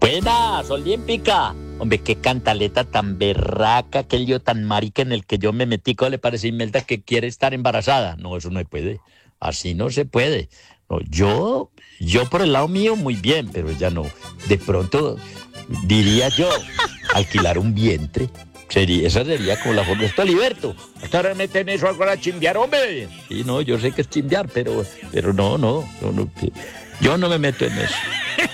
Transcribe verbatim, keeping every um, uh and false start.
Buenas, olímpica. Hombre, qué cantaleta tan berraca, qué lío tan marica en el que yo me metí. ¿Cómo le parece, Imelda, que quiere estar embarazada? No, eso no se puede. Así no se puede. No, yo, yo por el lado mío, muy bien, pero ella no. De pronto, diría yo, alquilar un vientre. Sería, esa sería como la forma. Esto, Liberto. Hasta ahora meten eso algo a chimbear, hombre. Sí, no, yo sé que es chimbear, pero, pero no, no, no, no. Yo no me meto en eso.